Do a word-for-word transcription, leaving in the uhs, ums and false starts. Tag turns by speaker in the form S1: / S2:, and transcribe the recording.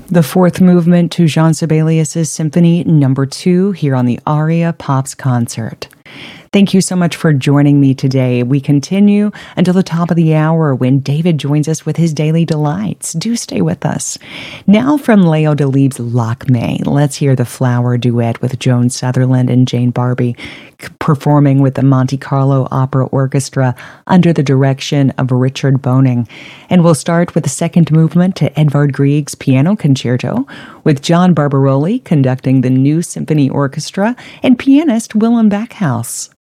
S1: the fourth movement to Jean Sibelius's Symphony Number Two here on the Aria Pops Concert. Thank you so much for joining me today. We continue until the top of the hour when David joins us with his Daily Delights. Do stay with us. Now from Leo Delibes' Lakmé, let's hear the Flower Duet with Joan Sutherland and Jane Barbe performing with the Monte Carlo Opera Orchestra under the direction of Richard Boning. And we'll start with the second movement to Edvard Grieg's Piano Concerto with John Barbaroli conducting the New Symphony Orchestra and pianist Willem Backhaus.